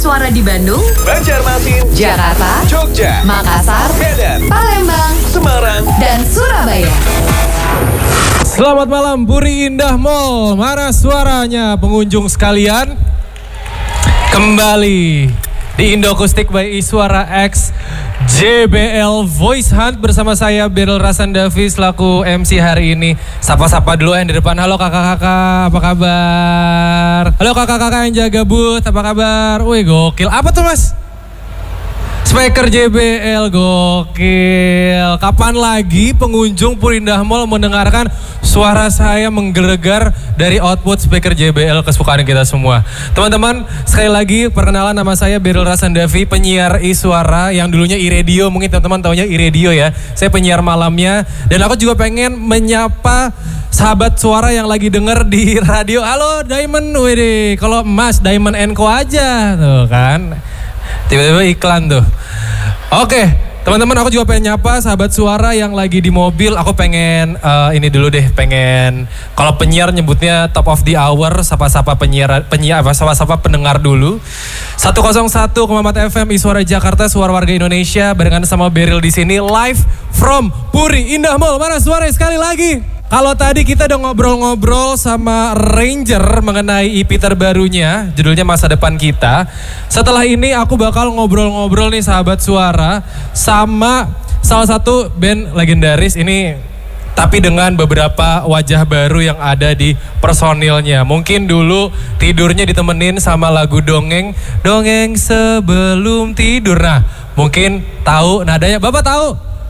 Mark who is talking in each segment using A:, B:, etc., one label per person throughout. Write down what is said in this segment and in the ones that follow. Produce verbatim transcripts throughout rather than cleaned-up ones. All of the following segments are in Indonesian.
A: Suara di Bandung,
B: Banjarmasin,
A: Jakarta,
B: Jogja,
A: Makassar,
B: Medan,
A: Palembang,
B: Semarang,
A: dan Surabaya.
C: Selamat malam Puri Indah Mall. Mana suaranya pengunjung sekalian? Kembali di Indokustik by Iswara X J B L Voice Hunt bersama saya Beryl Rasandavi selaku M C hari ini. Sapa-sapa dulu yang di depan. Halo kakak-kakak, apa kabar? Halo kakak-kakak yang jaga booth, apa kabar? Wih gokil, apa tuh mas? Speaker J B L, gokil. Kapan lagi pengunjung Purindah Mall mendengarkan suara saya menggelegar dari output speaker J B L kesukaan kita semua. Teman-teman, sekali lagi perkenalan, nama saya Beryl Rasandavi, penyiar Iswara yang dulunya iRadio, mungkin teman-teman taunya iRadio ya. Saya penyiar malamnya dan aku juga pengen menyapa sahabat suara yang lagi denger di radio. Halo Diamond, wih, kalau Mas Diamond and Co aja tuh kan. Tiba-tiba iklan tuh. Oke, teman-teman aku juga pengen nyapa sahabat suara yang lagi di mobil. Aku pengen uh, ini dulu deh, pengen kalau penyiar nyebutnya top of the hour, sapa-sapa penyiar, penyiar sapa-sapa pendengar dulu. seratus satu koma empat F M Iswara Jakarta, suara warga Indonesia barengan sama Beryl di sini live from Puri Indah Mall. Mana suara sekali lagi? Kalau tadi kita udah ngobrol-ngobrol sama Ranger mengenai E P terbarunya, judulnya Masa Depan Kita. Setelah ini aku bakal ngobrol-ngobrol nih sahabat suara sama salah satu band legendaris ini, tapi dengan beberapa wajah baru yang ada di personilnya. Mungkin dulu tidurnya ditemenin sama lagu dongeng, dongeng sebelum tidur. Nah, mungkin tahu nadanya, Bapak tahu?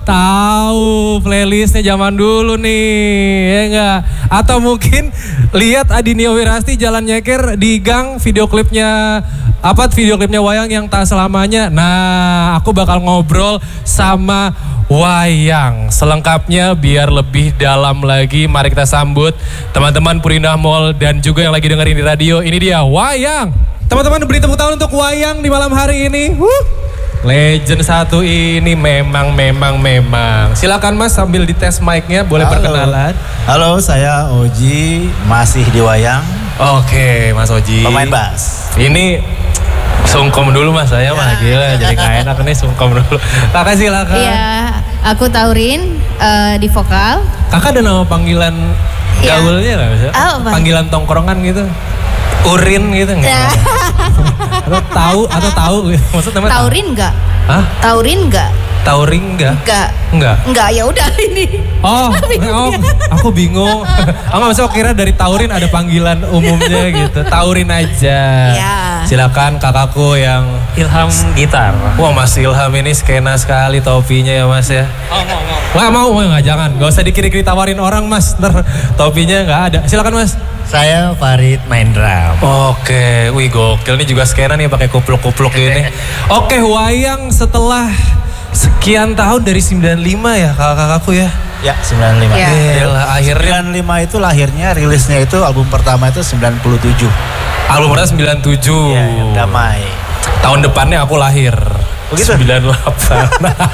C: Tahu playlistnya zaman dulu nih, ya enggak? Atau mungkin lihat Adinio Wirasti jalan nyeker di gang, video klipnya apa? Video klipnya Wayang yang tak selamanya. Nah, aku bakal ngobrol sama Wayang selengkapnya biar lebih dalam lagi. Mari kita sambut teman-teman Purindah Mall dan juga yang lagi dengerin di radio. Ini dia Wayang. Teman-teman beri tepuk tangan untuk Wayang di malam hari ini. Wuh. Legend satu ini memang, memang, memang. Silakan Mas sambil dites mic-nya, boleh
D: Halo.
C: Perkenalan.
D: Halo, saya Oji, masih di Wayang.
C: Oke, Mas Oji.
D: Pemain bass.
C: Ini sungkem dulu Mas, saya mah gila, jadi gak enak nih sungkem dulu. Kakak silakan.
E: Iya, aku Taurin uh, di vokal.
C: Kakak ada nama panggilan
E: Ya.
C: gaulnya gak bisa?
E: Oh, apa?
C: Panggilan tongkrongan gitu. Urin gitu enggak?
E: Ya.
C: Atau tahu atau tahu gitu. Maksudnya namanya
E: Taurin enggak?
C: Hah?
E: Taurin enggak?
C: Tauring enggak?
E: Enggak.
C: Enggak.
E: Enggak, ya udah ini.
C: Oh, oh, aku bingung. Aku nggak bisa kira dari Taurin ada panggilan umumnya gitu. Taurin aja.
E: Ya.
C: Silakan kakakku yang
F: Ilham gitar.
C: Wah, Mas Ilham ini skena sekali topinya ya Mas ya.
F: Oh, mau, mau.
C: Wah, mau, mau nggak, jangan. Gak usah dikiri-kiri tawarin orang Mas. Ntar topinya nggak ada. Silakan Mas.
D: Saya Farid, main drum.
C: Oke, wih gokil. Ini juga skena nih pakai kupluk-kupluk gini. Oke, Wayang setelah sekian tahun dari sembilan puluh lima ya kakak-kakakku ya.
D: Ya, sembilan puluh lima.
E: Ya.
C: Gila, akhirnya
D: sembilan puluh lima itu lahirnya, rilisnya itu album pertama itu sembilan puluh tujuh.
C: album pertama sembilan puluh tujuh.
D: Iya, yang Damai.
C: Tahun depannya aku lahir.
D: Begitu?
C: sembilan puluh delapan.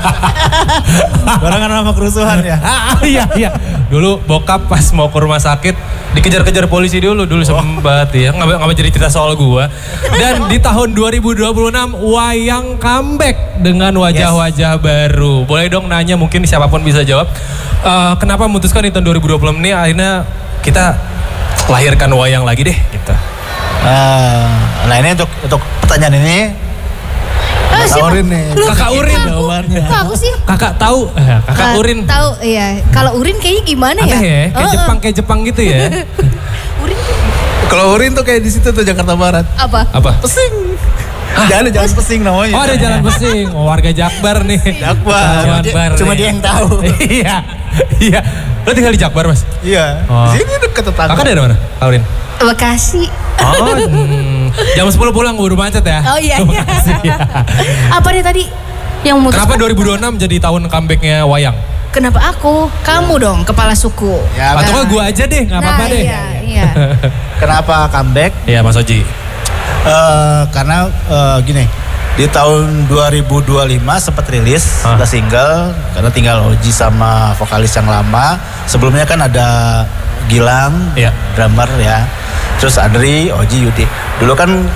D: Barengan sama kerusuhan ya?
C: Iya, iya. Dulu bokap pas mau ke rumah sakit dikejar-kejar polisi dulu, dulu sempat ya. Nggak nggak jadi cerita soal gua. Dan di tahun dua ribu dua puluh enam Wayang comeback dengan wajah-wajah baru. Boleh dong nanya, mungkin siapapun bisa jawab. Uh, kenapa memutuskan di tahun dua ribu dua puluh enam ini akhirnya kita lahirkan Wayang lagi deh gitu.
D: Uh, nah ini untuk untuk pertanyaan ini
E: Ah,
D: Kakak Urin nih.
E: Loh,
C: Kakak Urin
E: Kok aku,
D: jawabannya.
E: kok aku sih?
C: Kakak tahu, eh, kakak
E: Ka-
C: Urin.
E: Tahu, iya. Kalau Urin kayaknya gimana ya?
C: Aneh ya, kayak
E: Oh,
C: Jepang, kayak Jepang gitu ya.
E: Urin
D: Kalau Urin tuh kayak di situ tuh Jakarta Barat.
E: apa?
C: Apa?
D: Pesing. Jangan ada jalan pesing namanya.
C: Oh, ada jalan Pesing. Oh, warga Jakbar nih.
D: Jakbar.
C: Jakbar
D: Cuma
C: nih.
D: dia yang tahu.
C: Iya. Iya. Lo tinggal di Jakbar, Mas?
D: Iya.
C: Oh.
D: Di sini deket tetangga.
C: Kakak dari mana? Aurin.
E: Bekasi.
C: Oh, hmm. jam sepuluh pulang gue udah macet ya.
E: Oh iya, iya.
C: Bekasi, ya.
E: Apa nih tadi yang memutuskan?
C: Kenapa dua ribu dua puluh enam jadi tahun comebacknya Wayang?
E: Kenapa aku? Kamu dong, kepala suku.
D: Ya,
C: Atau nggak gue aja deh, nggak apa-apa
E: Nah,
C: deh.
E: iya, iya.
D: Kenapa comeback?
C: Iya, Mas Oji.
D: Eh, karena eh, gini, di tahun dua ribu dua puluh lima sempat rilis
C: Ah.
D: ada single karena tinggal Oji sama vokalis yang lama. Sebelumnya kan ada Gilang,
C: Iya.
D: drummer ya. Terus Adri, Oji, Yudi. Dulu kan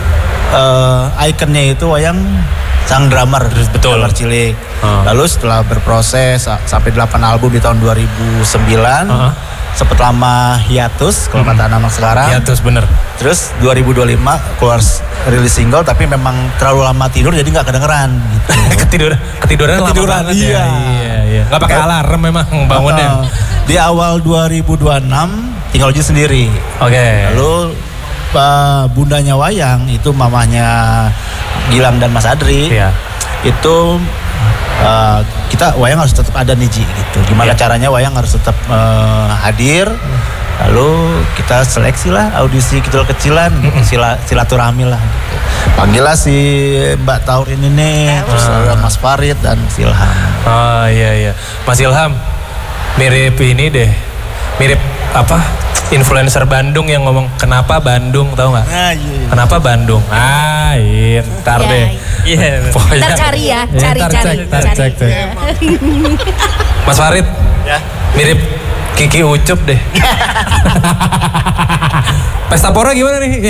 D: uh, ikonnya itu wayang sang drummer,
C: betul,
D: drummer cilik.
C: Uh.
D: Lalu setelah berproses sampai delapan album di tahun dua ribu sembilan, uh-huh. sempat lama hiatus kalau kata anak-anak sekarang.
C: Hiatus bener.
D: Terus dua ribu dua puluh lima keluar rilis single, tapi memang terlalu lama tidur jadi nggak kedengeran. Gitu.
C: Ketidur, ketiduran,
D: ketiduran
C: lama banget
D: iya.
C: ya. Iya, iya. Nggak pakai alarm memang bangunnya.
D: Uh, di awal dua ribu dua puluh enam tinggal Oji sendiri.
C: Oke. Okay.
D: Lalu uh, bundanya Wayang itu mamahnya Gilang dan Mas Adri.
C: Iya.
D: Itu uh, kita Wayang harus tetap ada nih Ji gitu. Gimana yeah. caranya Wayang harus tetap uh, hadir. Lalu kita seleksi lah audisi kecil-kecilan, gitu. Sila, silaturahmi lah. Gitu. Panggil lah si Mbak Taurin ini, ah. terus ada Mas Farid dan si Ilham.
C: Oh iya iya, Mas Ilham mirip ini deh, mirip apa? Influencer Bandung yang ngomong kenapa Bandung, tahu nggak?
D: Nah, iya, iya.
C: Kenapa Bandung? Ah, iya, ntar
E: ya,
C: deh.
E: Iya.
C: Pokoknya,
E: ntar cari ya, cari
C: ya, ntar
E: cari.
C: Cek, ntar
E: cari.
C: cek, cek. Mas Farid,
D: ya.
C: Mirip Kiki Ucup deh. Pesta Pora gimana nih?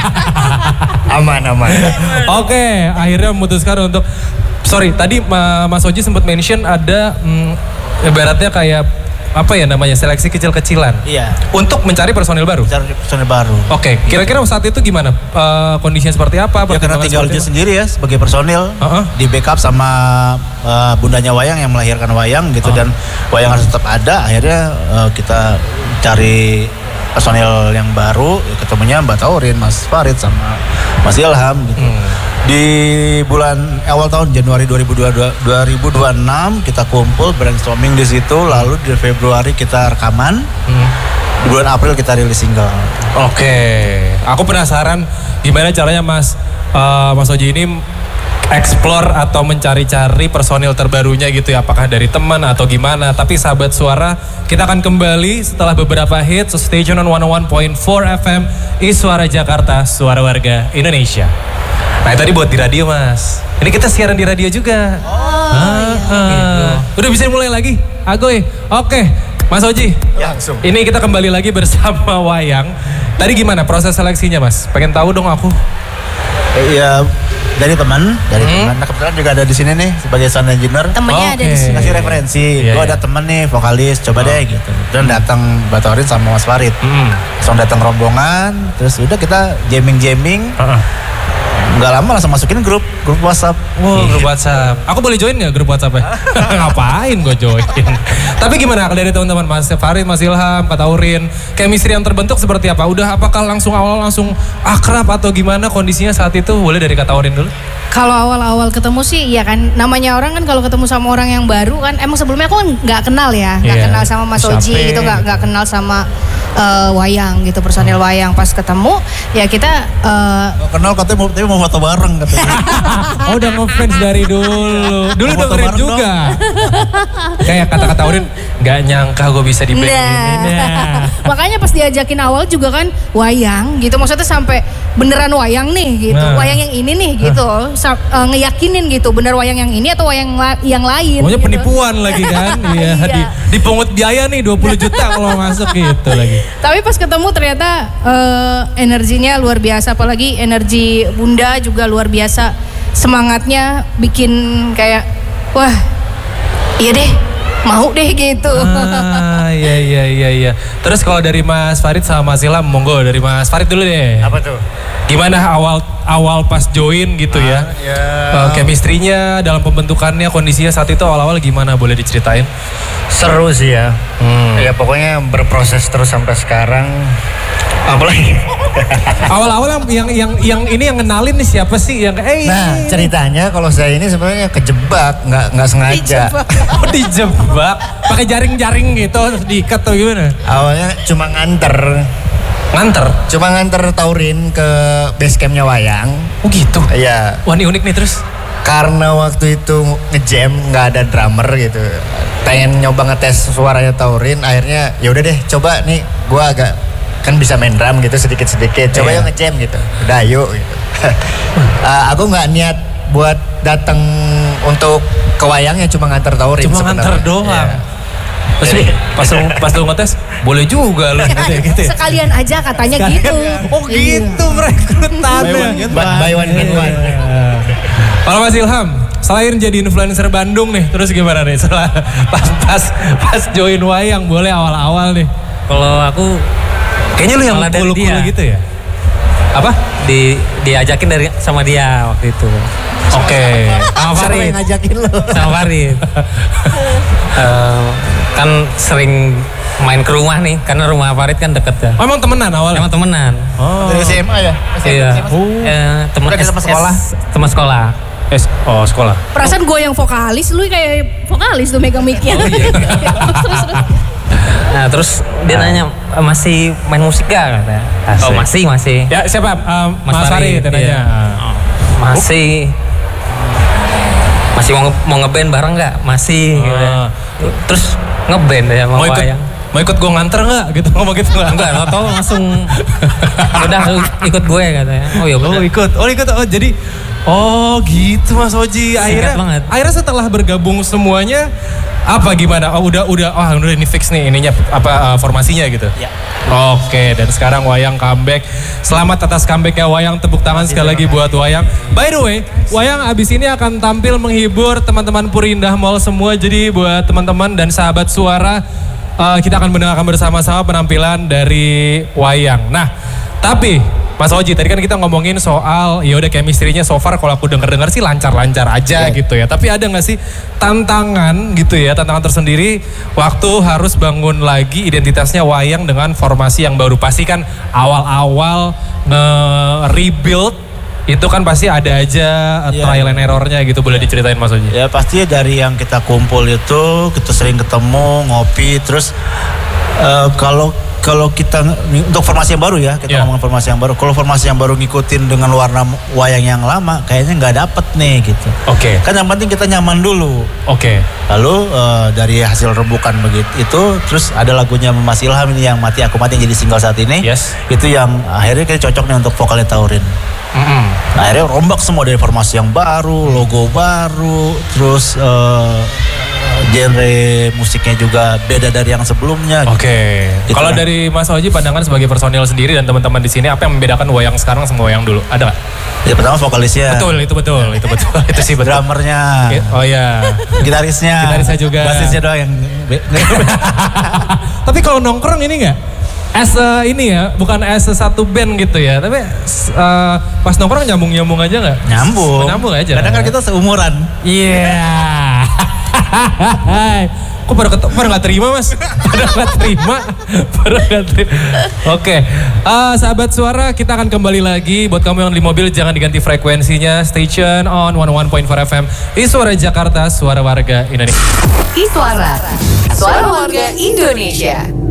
A: Aman, aman.
C: Oke, akhirnya memutuskan untuk, sorry, tadi Mas Oji sempat mention ada, hmm, ibaratnya kayak apa ya namanya, seleksi kecil-kecilan.
D: Iya.
C: Untuk mencari personil baru.
D: Mencari personil baru.
C: Oke, kira-kira saat itu gimana? Uh, kondisinya seperti apa?
D: Ya karena tinggal Oji sendiri ya sebagai personil, uh-huh. di backup sama uh, bundanya Wayang yang melahirkan Wayang gitu, uh-huh. dan Wayang harus tetap ada. Akhirnya uh, kita cari personil yang baru, ketemunya Mbak Taurin, Mas Farid sama Mas Ilham gitu. Hmm. Di bulan awal tahun Januari dua ribu dua puluh enam kita kumpul brainstorming di situ, lalu di Februari kita rekaman. Hmm. Di bulan April kita rilis single.
C: Oke, aku penasaran gimana caranya Mas uh, Mas Oji ini explore atau mencari-cari personil terbarunya gitu ya, apakah dari teman atau gimana. Tapi sahabat suara, kita akan kembali setelah beberapa hits. So stay tune on seratus satu koma empat F M Iswara Jakarta, suara warga Indonesia. Nah tadi buat di radio Mas, ini kita siaran di radio juga. Oh ah, iya. ah. Udah bisa mulai lagi, Agoy. Oke, Mas Oji,
D: ya, langsung.
C: Ini kita kembali lagi bersama Wayang. Tadi gimana proses seleksinya Mas? Pengen tahu dong aku.
D: Iya, dari teman, dari hmm. teman. Nah kebetulan juga ada di sini nih sebagai sound engineer.
E: Temennya okay. ada di sini.
D: Kasih referensi.
C: Yeah,
D: gue
C: yeah.
D: ada temen nih vokalis, coba oh. deh gitu. Dan datang Mbak Taurin sama Mas Farid. Hmm. Langsung datang rombongan, terus udah kita jamming-jamming. Uh-uh. Nggak lama langsung masukin grup, grup WhatsApp.
C: Wow, grup WhatsApp. Aku boleh join nggak grup WhatsApp-nya? Ngapain gue join? Tapi gimana dari teman-teman Mas Farid, Mas Ilham, Pak Taurin, chemistry yang terbentuk seperti apa? Udah apakah langsung awal langsung akrab atau gimana kondisinya saat itu? Boleh dari Kak Taurin dulu?
E: Kalau awal-awal ketemu sih, ya kan namanya orang kan kalau ketemu sama orang yang baru kan, emang sebelumnya aku kan nggak kenal ya, nggak yeah. kenal sama Mas Oji gitu, nggak nggak kenal sama uh, Wayang gitu, personil Wayang. Pas ketemu, ya kita uh,
D: kenal katanya mau, tapi mau foto bareng katanya.
C: Oh udah ngefans dari dulu, dulu dengerin juga. Kayak kata-kata Taurin, nggak nyangka gue bisa di band
E: nah.
C: ini. Nah.
E: Makanya pas diajakin awal juga kan Wayang gitu, maksudnya sampai beneran Wayang nih gitu, nah. Wayang yang ini nih gitu. Uh, ngeyakinin gitu bener Wayang yang ini atau Wayang la yang lain.
C: Pokoknya
E: gitu.
C: Penipuan lagi kan. Iya, di, dipungut biaya nih dua puluh juta kalau masuk gitu lagi.
E: Tapi pas ketemu ternyata uh, energinya luar biasa, apalagi energi Bunda juga luar biasa. Semangatnya bikin kayak wah iya deh, mau deh gitu.
C: Ah iya iya iya iya. Terus kalau dari Mas Farid sama Mas Ilham, monggo dari Mas Farid dulu deh.
A: Apa tuh?
C: Gimana awal awal pas join gitu ah, ya? ya. Uh, chemistry-nya dalam pembentukannya, kondisinya saat itu awal-awal gimana, boleh diceritain?
A: Seru sih ya. Hmm. Ya pokoknya berproses terus sampai sekarang. Apalagi
C: awal-awal yang yang yang ini yang kenalin nih siapa sih yang eh
A: nah ceritanya kalau saya ini sebenarnya kejebak, nggak nggak sengaja.
C: Dijebak. Oh, dijebak pakai jaring-jaring gitu terus diikat atau gimana?
A: Awalnya cuma nganter
C: nganter
A: cuma nganter Taurin ke base campnya Wayang.
C: Oh gitu?
A: Iya.
C: Wah ini unik nih. Terus
A: karena waktu itu ngejam nggak ada drummer gitu, pengen nyoba ngetes suaranya Taurin, akhirnya ya udah deh coba nih gua agak kan bisa main drum gitu sedikit-sedikit, coba yeah. yuk ngejam gitu, udah yuk gitu. uh, aku nggak niat buat datang untuk ke Wayangnya, cuma nganter Taurin
C: cuma
A: sebenarnya.
C: nganter doang. Yeah. Terus pas lu, pas lu ngetes, boleh juga lu gitu, gitu ya?
E: Sekalian aja katanya Sekalian. gitu.
C: Oh gitu merekrutannya.
A: Buy one get one.
C: Kalau Mas Ilham, selain jadi influencer Bandung nih, terus gimana nih setelah pas pas pas join wayang boleh awal-awal nih?
B: Kalau aku
C: kayaknya lu yang cool-cool gitu ya? Apa?
B: Di diajakin dari sama dia waktu itu.
C: Oke.
A: Sama Farid ngajakin lu.
B: Sama Farid. uh, kan sering main ke rumah nih, karena rumah Farid kan deket ya.
C: Oh, emang temenan awalnya?
B: Emang temenan.
A: Oh. Dari S M A ya?
B: Iya.
A: Oh.
B: Eh, temen
A: S, teman sekolah.
B: Teman sekolah.
C: S, oh sekolah.
E: Perasaan gue yang vokalis, lu kayak vokalis tuh megang mic-nya.
B: Oh, iya. terus, terus, terus. Nah terus dia nanya masih main musik gak katanya? Oh masih masih.
C: Ya siapa? Um,
B: Mas,
C: Mas Farid
B: Farid,
C: nanya.
B: Iya. Oh, masih. Masih mau, nge mau ngeband bareng nggak? Masih.
C: Oh.
B: Gitu. Terus ngeband ya mau,
C: mau ikut,
B: wayang.
C: Mau ikut gue nganter nggak? Gitu ngomong gitu nggak?
B: Enggak, nggak tahu langsung. Udah ikut gue katanya. Oh ya
C: Oh ikut. Oh ikut. Oh jadi. Oh gitu Mas Oji. Akhirnya,
B: banget.
C: akhirnya setelah bergabung semuanya apa gimana? Oh udah udah oh udah ini fix nih ininya apa uh, formasinya gitu.
B: Ya.
C: Oke, dan sekarang Wayang comeback. Selamat atas comebacknya Wayang. Tepuk tangan sekali lagi buat Wayang. By the way, Wayang abis ini akan tampil menghibur teman-teman Puri Indah Mall semua. Jadi buat teman-teman dan sahabat suara, uh, kita akan mendengarkan bersama-sama penampilan dari Wayang. Nah, tapi Mas Oji, tadi kan kita ngomongin soal ya udah chemistry-nya so far kalau aku denger-dengar sih lancar-lancar aja yeah. gitu ya. Tapi ada nggak sih tantangan gitu ya, tantangan tersendiri waktu harus bangun lagi identitasnya Wayang dengan formasi yang baru. Pasti kan awal-awal nge-rebuild itu kan pasti ada aja yeah. trial and errornya gitu. Boleh diceritain Mas Oji?
D: Ya pasti dari yang kita kumpul itu kita sering ketemu, ngopi, terus uh, kalau Kalau kita untuk formasi yang baru ya, kita yeah. ngomong formasi yang baru. Kalau formasi yang baru ngikutin dengan warna wayang yang lama, kayaknya nggak dapet nih gitu.
C: Oke. Okay.
D: Kan yang penting kita nyaman dulu.
C: Oke. Okay.
D: Lalu uh, dari hasil rebukan begitu itu, terus ada lagunya Mas Ilham ini yang Mati Aku Mati yang jadi single saat ini.
C: Yes.
D: Itu yang akhirnya kayak cocok nih untuk vokalnya Taurin. Mm-hmm. Nah, akhirnya rombak semua dari formasi yang baru, logo baru, terus uh, genre musiknya juga beda dari yang sebelumnya.
C: Oke. Okay.
D: Gitu.
C: Kalau dari Mas Oji pandangan sebagai personil sendiri dan teman-teman di sini, apa yang membedakan Wayang sekarang sama Wayang dulu? Ada nggak?
D: Ya pertama vokalisnya.
C: Betul, itu betul, itu betul, itu sih betul.
D: Drummernya.
C: Oh ya.
D: Gitarisnya.
C: Gitarisnya juga.
D: Basisnya doang yang.
C: Tapi kalau nongkrong ini nggak? As a, ini ya, bukan as a satu band gitu ya, tapi uh, pas nongkrong nyambung-nyambung aja nggak?
D: Nyambung.
C: Nyambung aja.
D: Kadang kan kita seumuran.
C: Iya. Yeah. Kok pada, pada gak terima Mas? Pada gak terima? Pada gak terima. Oke, okay. uh, sahabat suara, kita akan kembali lagi. Buat kamu yang di mobil, jangan diganti frekuensinya. Station on seratus satu koma empat F M. Iswara Jakarta, suara warga Indonesia.
F: Iswara, suara warga Indonesia.